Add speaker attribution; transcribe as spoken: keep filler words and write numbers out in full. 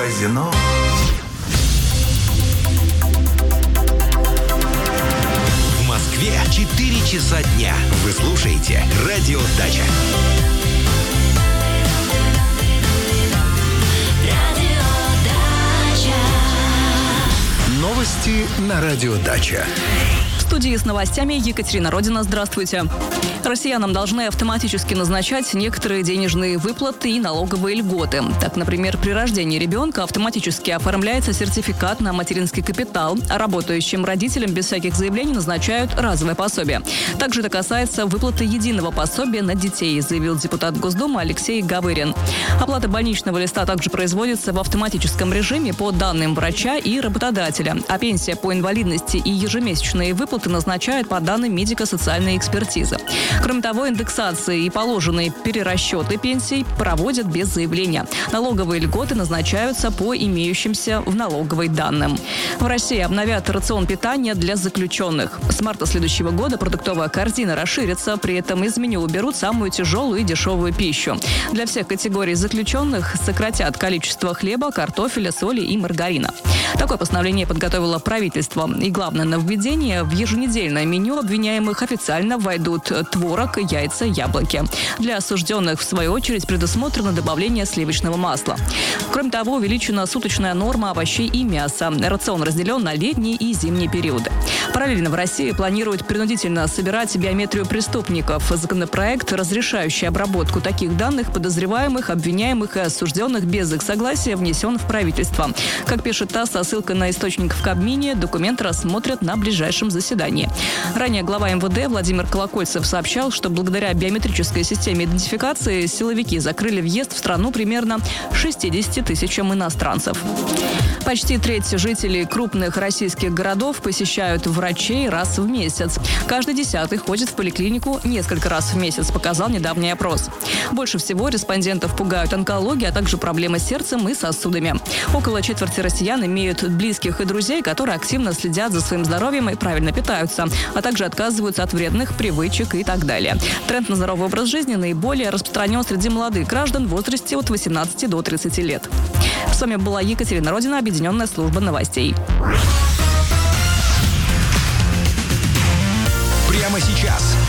Speaker 1: Казино.
Speaker 2: В Москве четыре часа дня. Вы слушаете Радио Дача. Новости на Радио Дача.
Speaker 3: В студии с новостями Екатерина Родина. Здравствуйте. Россиянам должны автоматически назначать некоторые денежные выплаты и налоговые льготы. Так, например, при рождении ребенка автоматически оформляется сертификат на материнский капитал, а работающим родителям без всяких заявлений назначают разовое пособие. Также это касается выплаты единого пособия на детей, заявил депутат Госдумы Алексей Гавырин. Оплата больничного листа также производится в автоматическом режиме по данным врача и работодателя, а пенсия по инвалидности и ежемесячные выплаты назначают по данным медико-социальной экспертизы. Кроме того, индексации и положенные перерасчеты пенсий проводят без заявления. Налоговые льготы назначаются по имеющимся в налоговой данным. В России обновят рацион питания для заключенных. С марта следующего года продуктовая корзина расширится, при этом из меню уберут самую тяжелую и дешевую пищу. Для всех категорий заключенных сократят количество хлеба, картофеля, соли и маргарина. Такое постановление подготовило правительство. И главное нововведение: в еженедельное меню обвиняемых официально войдут творог, яйца, яблоки. Для осужденных, в свою очередь, предусмотрено добавление сливочного масла. Кроме того, увеличена суточная норма овощей и мяса. Рацион разделен на летние и зимние периоды. Параллельно в России планируют принудительно собирать биометрию преступников. Законопроект, разрешающий обработку таких данных подозреваемых, обвиняемых и осужденных без их согласия, внесен в правительство. Как пишет ТАСС со ссылкой на источник в Кабмине, документ рассмотрят на ближайшем заседании. Ранее глава эм вэ дэ Владимир Колокольцев сообщал, что благодаря биометрической системе идентификации силовики закрыли въезд в страну примерно шестидесяти тысячам иностранцев. Почти треть жителей крупных российских городов посещают врачей раз в месяц. Каждый десятый ходит в поликлинику несколько раз в месяц, показал недавний опрос. Больше всего респондентов пугают онкология, а также проблемы с сердцем и сосудами. Около четверти россиян имеют близких и друзей, которые активно следят за своим здоровьем и правильно питаются, а также отказываются от вредных привычек и так далее. Тренд на здоровый образ жизни наиболее распространен среди молодых граждан в возрасте от восемнадцати до тридцати лет. С вами была Екатерина Родина, Объединенная служба новостей.
Speaker 2: Прямо сейчас